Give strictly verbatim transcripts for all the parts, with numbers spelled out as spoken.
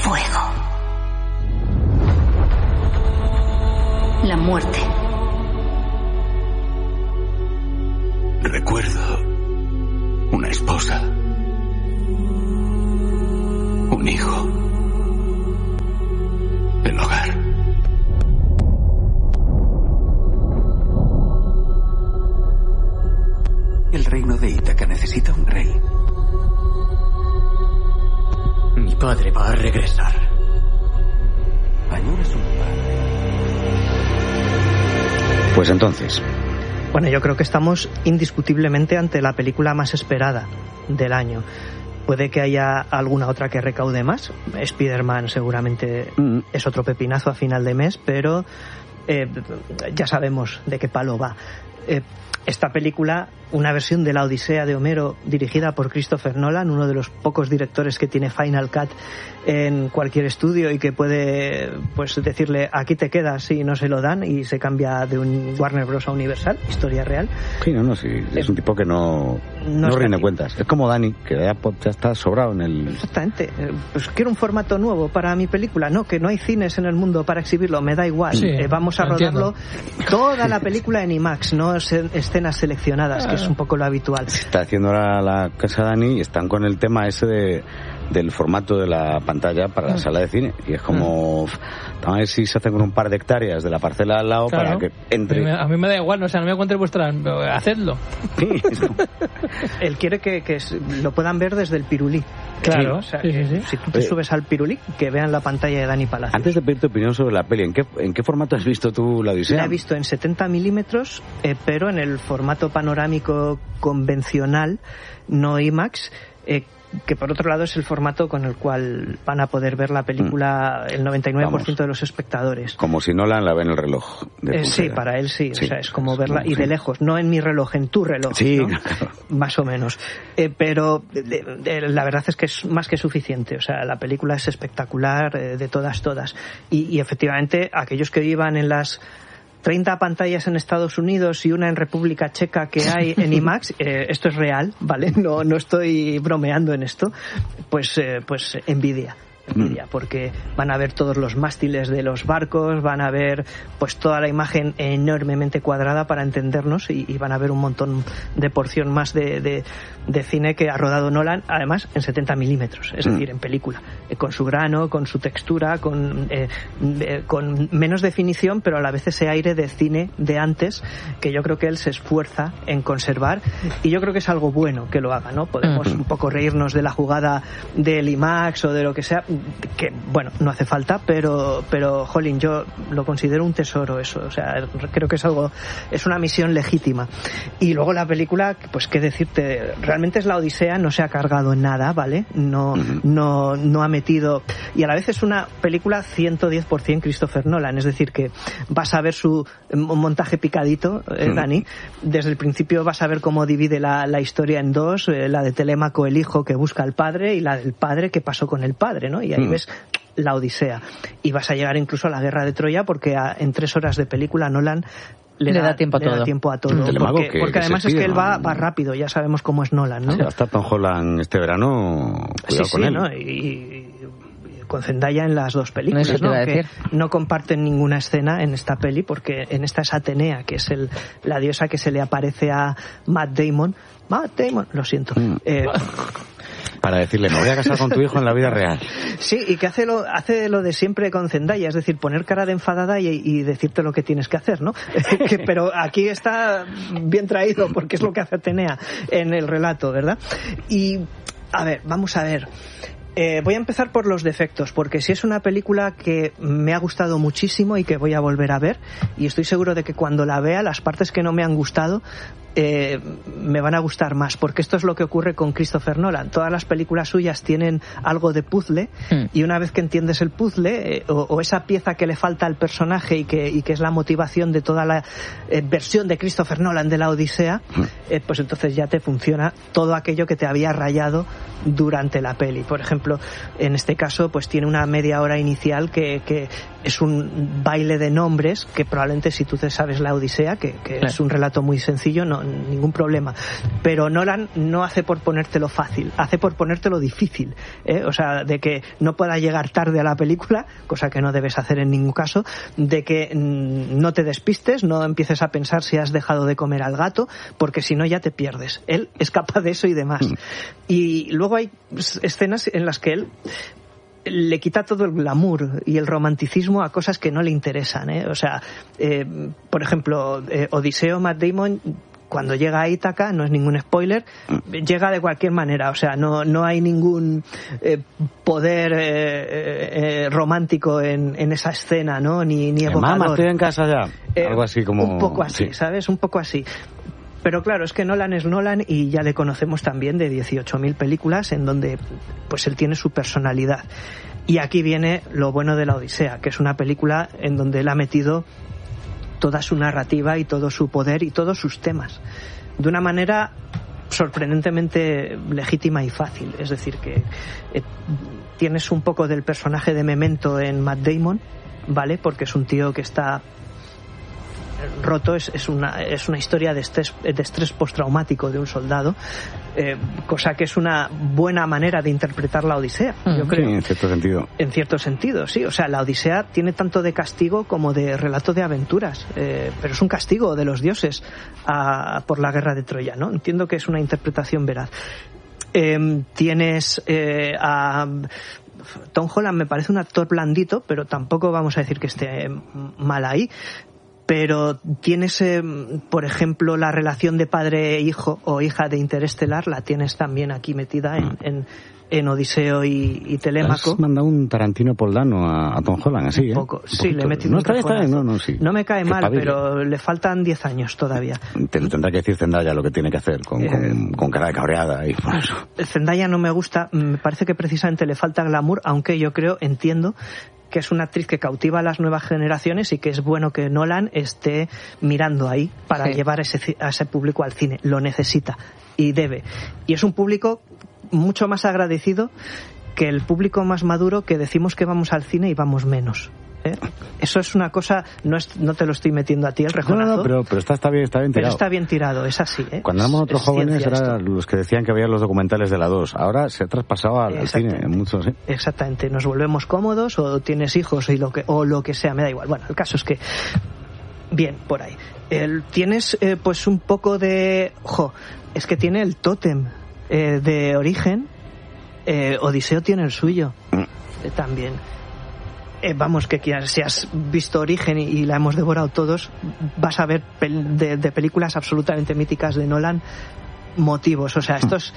fuego. La muerte. Recuerdo una esposa, un hijo, el hogar. El reino de Ítaca necesita un rey. Mi padre va a regresar. Añoras un padre. Pues entonces... Bueno, yo creo que estamos indiscutiblemente ante la película más esperada del año. Puede que haya alguna otra que recaude más. Spider-Man seguramente mm. es otro pepinazo a final de mes, pero eh, ya sabemos de qué palo va. Eh, esta película, una versión de La Odisea de Homero dirigida por Christopher Nolan, uno de los pocos directores que tiene Final Cut en cualquier estudio y que puede pues decirle aquí te quedas si no se lo dan y se cambia de un Warner Bros. A Universal, historia real. Sí, no, no, sí, es un tipo que no, no, no rinde cuentas. Es como Dani, que ya, ya está sobrado en el... Exactamente. Pues quiero un formato nuevo para mi película. No, que no hay cines en el mundo para exhibirlo, me da igual. Sí, eh, vamos a rodarlo entiendo. Toda la película en IMAX, no escenas seleccionadas, que es un poco lo habitual. Se está haciendo ahora la casa Dani y están con el tema ese de, del formato de la pantalla para la mm. sala de cine. Y es como, mm. a ver si se hacen con un par de hectáreas de la parcela al lado, claro, para que entre... A mí, me, a mí me da igual, no, o sea, no me encuentre vuestra... Hacedlo. Sí, él quiere que, que lo puedan ver desde el pirulí. Claro, sí, o sea, sí, sí, sí. Si tú te Oye, subes al pirulí, que vean la pantalla de Dani Palacios. Antes de pedir tu opinión sobre la peli, ¿en qué, en qué formato has visto tú La Odisea? La he visto en setenta milímetros, eh, pero en el formato panorámico convencional, no IMAX, eh, que por otro lado es el formato con el cual van a poder ver la película el noventa y nueve por ciento Vamos. De los espectadores. Como si Nolan la ve en el reloj. De eh, sí, para él sí, sí, o sea, es como es verla, como, y sí. de lejos, no en mi reloj, en tu reloj, sí, ¿no? Claro. Más o menos. Eh, pero de, de, la verdad es que es más que suficiente, o sea, la película es espectacular, eh, de todas, todas. Y, y efectivamente, aquellos que vivan en las treinta pantallas en Estados Unidos y una en República Checa que hay en IMAX, eh, esto es real, ¿vale? No, no estoy bromeando en esto, pues, eh, pues envidia. Envidia, porque van a ver todos los mástiles de los barcos, van a ver pues toda la imagen enormemente cuadrada para entendernos y, y van a ver un montón de porción más de, de, de cine que ha rodado Nolan, además en setenta milímetros, es decir, en película, eh, con su grano, con su textura, con, eh, eh, con menos definición, pero a la vez ese aire de cine de antes que yo creo que él se esfuerza en conservar, y yo creo que es algo bueno que lo haga, ¿no? Podemos un poco reírnos de la jugada del IMAX o de lo que sea, que bueno, no hace falta, pero pero jolín, yo lo considero un tesoro eso, o sea, creo que es algo, es una misión legítima. Y luego la película, pues qué decirte, realmente es La Odisea, no se ha cargado en nada, ¿vale? No no no ha metido, y a la vez es una película ciento diez por ciento Christopher Nolan, es decir, que vas a ver su montaje picadito, eh, Dani, desde el principio vas a ver cómo divide la, la historia en dos, eh, la de Telémaco, el hijo que busca al padre, y la del padre que pasó con el padre, ¿no? Y ahí mm. ves la Odisea. Y vas a llegar incluso a la guerra de Troya, porque a, en tres horas de película Nolan le, le da, da tiempo a le todo. Da tiempo a todo. Porque, que, porque que además es que él va, va rápido, ya sabemos cómo es Nolan, ¿no? Sí, hasta Tom Holland este verano, cuidado sí, con sí, él. ¿no? Y, y con Zendaya en las dos películas, Eso te ¿no? iba a decir. Que no comparten ninguna escena en esta peli, porque en esta es Atenea, que es el, la diosa que se le aparece a Matt Damon. Matt Damon, lo siento. Mm. Eh, Para decirle, me voy a casar con tu hijo en la vida real. Sí, y que hace lo, hace lo de siempre con Zendaya, es decir, poner cara de enfadada y, y decirte lo que tienes que hacer, ¿no? que, pero aquí está bien traído, porque es lo que hace Atenea en el relato, ¿verdad? Y, a ver, vamos a ver. Eh, voy a empezar por los defectos, porque si es una película que me ha gustado muchísimo y que voy a volver a ver, y estoy seguro de que cuando la vea, las partes que no me han gustado eh, me van a gustar más, porque esto es lo que ocurre con Christopher Nolan. Todas las películas suyas tienen algo de puzzle, mm. y una vez que entiendes el puzzle, eh, o, o esa pieza que le falta al personaje y que, y que es la motivación de toda la eh, versión de Christopher Nolan de La Odisea, mm. eh, pues entonces ya te funciona todo aquello que te había rayado durante la peli. Por ejemplo, en este caso, pues tiene una media hora inicial que, que es un baile de nombres, que probablemente si tú te sabes La Odisea, que, que sí. es un relato muy sencillo, no, ningún problema. Pero Nolan no hace por ponértelo fácil, hace por ponértelo difícil, ¿eh? O sea, de que no pueda llegar tarde a la película, cosa que no debes hacer en ningún caso, de que mmm, no te despistes, no empieces a pensar si has dejado de comer al gato, porque si no ya te pierdes. Él es capaz de eso y demás. Mm. Y luego hay escenas en las que él le quita todo el glamour y el romanticismo a cosas que no le interesan, ¿eh? O sea, eh, por ejemplo, eh, Odiseo, Matt Damon, cuando llega a Ítaca, no es ningún spoiler, llega de cualquier manera, o sea, no no hay ningún eh, poder eh, eh, romántico en, en esa escena, ¿no? Ni, ni evocador. Mamá, estoy en casa ya. Eh, Algo así como... Un poco así, sí. ¿sabes? Un poco así. Pero claro, es que Nolan es Nolan y ya le conocemos también de dieciocho mil películas en donde pues él tiene su personalidad. Y aquí viene lo bueno de La Odisea, que es una película en donde él ha metido toda su narrativa y todo su poder y todos sus temas de una manera sorprendentemente legítima y fácil. Es decir, que eh, tienes un poco del personaje de Memento en Matt Damon, ¿vale? Porque es un tío que está roto, es, es una es una historia de estrés, de estrés postraumático de un soldado, eh, cosa que es una buena manera de interpretar la Odisea, mm. yo creo. Sí, en cierto sentido. En cierto sentido, sí. O sea, la Odisea tiene tanto de castigo como de relato de aventuras, eh, pero es un castigo de los dioses a, por la guerra de Troya, ¿no? Entiendo que es una interpretación veraz. Eh, tienes eh, a Tom Holland, me parece un actor blandito, pero tampoco vamos a decir que esté mal ahí. Pero tienes, eh, por ejemplo, la relación de padre-hijo o hija de Interestelar, la tienes también aquí metida en, en, en Odiseo y, y Telémaco. Has mandado un Tarantino poldano a, a Tom Holland, así, ¿eh? Un poco, un sí, le he metido no, un está, está bien, no, no, sí. No me cae que mal, pabile. pero le faltan diez años todavía. Te lo tendrá que decir Zendaya lo que tiene que hacer, con, eh, con, con cara de cabreada y por eso. Zendaya no me gusta, me parece que precisamente le falta glamour, aunque yo creo, entiendo que es una actriz que cautiva a las nuevas generaciones y que es bueno que Nolan esté mirando ahí para sí. llevar a ese, a ese público al cine. Lo necesita y debe. Y es un público mucho más agradecido que el público más maduro que decimos que vamos al cine y vamos menos. ¿eh? Eso es una cosa, no, es, no te lo estoy metiendo a ti el rejonazo. No, no, pero, pero está, está, bien, está bien tirado. Pero está bien tirado, es así. ¿eh? Cuando éramos otros jóvenes eran los que decían que veían los documentales de la dos. Ahora se ha traspasado al, al cine en muchos, ¿sí? Exactamente, nos volvemos cómodos o tienes hijos y lo que, o lo que sea, me da igual. Bueno, el caso es que, bien, por ahí. El, tienes eh, pues un poco de... Jo, es que tiene el tótem eh, de origen. Eh, Odiseo tiene el suyo mm. eh, también. Eh, vamos, que si has visto Origen y, y la hemos devorado todos, vas a ver pel- de, de películas absolutamente míticas de Nolan motivos. O sea, esto es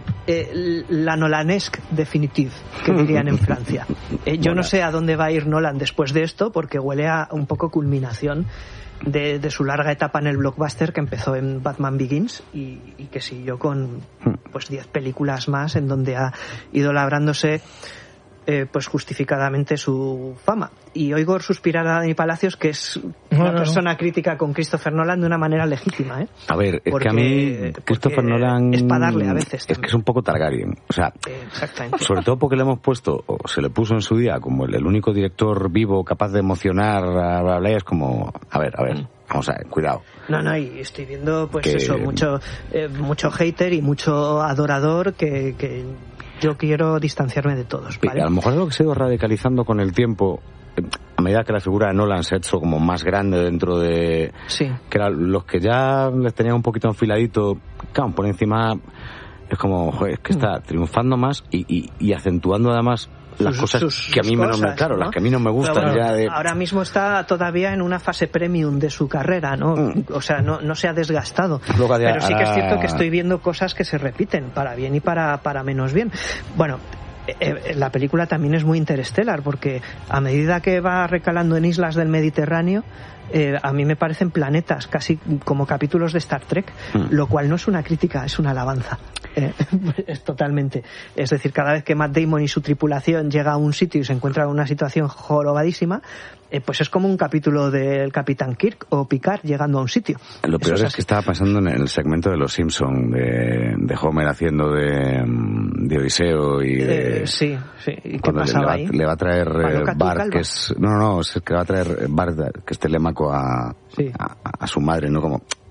eh, la Nolanesque definitive, que dirían en Francia. Eh, yo no sé a dónde va a ir Nolan después de esto, porque huele a un poco culminación de, de su larga etapa en el blockbuster que empezó en Batman Begins y, y que siguió con pues diez películas más en donde ha ido labrándose Eh, pues justificadamente su fama. Y oigo suspirar a Dani Palacios, que es una no, persona no. crítica con Christopher Nolan de una manera legítima, ¿eh? A ver, es porque, que a mí Christopher Nolan es para darle a veces es también. Que es un poco Targaryen, o sea, exactamente. Sobre todo porque le hemos puesto, o se le puso en su día como el, el único director vivo capaz de emocionar a bla, bla, es como, a ver, a ver, mm. vamos a ver, cuidado. No, no, y estoy viendo pues que... eso, mucho eh, mucho hater y mucho adorador que, que yo quiero distanciarme de todos, ¿vale? A lo mejor es lo que se ha ido radicalizando con el tiempo, a medida que la figura de Nolan se ha hecho como más grande dentro de... Sí. Que eran los que ya les tenían un poquito enfiladito, claro, por encima es como, joder, es que está triunfando más y, y, y acentuando además las sus, cosas sus, que a mí sus me cosas, no me, claro, ¿no? las que a mí no me gustan bueno, ya de... Ahora mismo está todavía en una fase premium de su carrera, ¿no? Mm. O sea, no, no se ha desgastado. Luego de, pero sí que es cierto a... que estoy viendo cosas que se repiten, para bien y para, para menos bien. Bueno, eh, la película también es muy interestelar, porque a medida que va recalando en islas del Mediterráneo, eh, a mí me parecen planetas, casi como capítulos de Star Trek, mm. lo cual no es una crítica, es una alabanza. Eh, es totalmente. Es decir, cada vez que Matt Damon y su tripulación llega a un sitio y se encuentra en una situación jorobadísima, eh, pues es como un capítulo del Capitán Kirk o Picard llegando a un sitio. Lo peor es, es que estaba pasando en el segmento de Los Simpson de, de Homer haciendo de, de Odiseo y de... Eh, sí, sí. ¿Y qué pasaba le, le, va, ahí? le va a traer Bart, que es... No, no, no, es que le va a traer Bart, que es Telémaco a, sí. a, a su madre, ¿no? Como...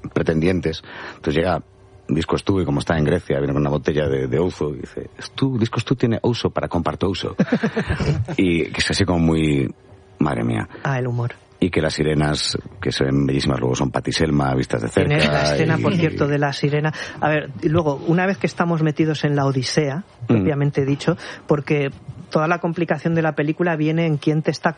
pretendientes. Entonces llega Disco Stu, y como está en Grecia, viene con una botella de, de ouzo y dice, Stu, Disco Stu tiene ouzo para comparto ouzo. Y que es así como muy... Madre mía. Ah, el humor. Y que las sirenas, que se ven bellísimas luego, son Patti Selma vistas de cerca. Tienes la escena, y... por cierto, de la sirena. A ver, y luego, una vez que estamos metidos en la Odisea, mm. propiamente dicho, porque toda la complicación de la película viene en quién te está